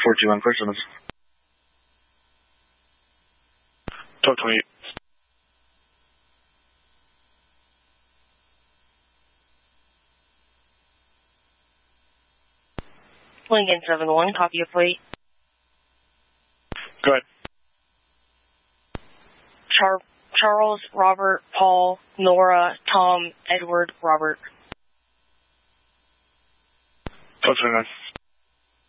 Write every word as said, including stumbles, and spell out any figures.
four two one, questions. twelve twenty-eight. Lincoln seven one, copy your plate. Go ahead. Char Charles, Robert, Paul, Nora, Tom, Edward, Robert. twelve twenty-nine.